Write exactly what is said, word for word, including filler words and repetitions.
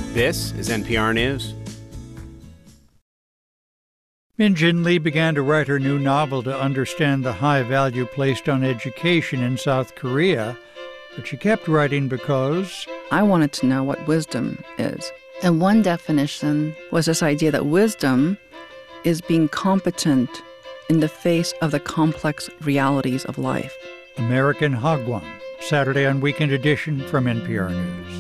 This is N P R News. Min Jin Lee began to write her new novel to understand the high value placed on education in South Korea, but she kept writing because I wanted to know what wisdom is. And one definition was this idea that wisdom is being competent in the face of the complex realities of life. American Hagwon, Saturday on Weekend Edition from N P R News.